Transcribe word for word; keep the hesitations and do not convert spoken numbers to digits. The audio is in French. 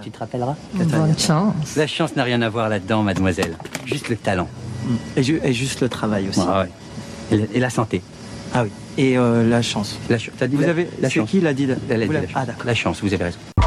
Tu te rappelleras? Bonne chance. La chance n'a rien à voir là-dedans, mademoiselle. Juste le talent. Et, ju et juste le travail aussi. Ah ouais. Et, la, et la santé. Ah oui. Et euh, la chance. La ch T'as dit vous la, avez. la C'est chance. qui l'a dit? Elle a dit la... la chance. Ah d'accord. La chance, vous avez raison.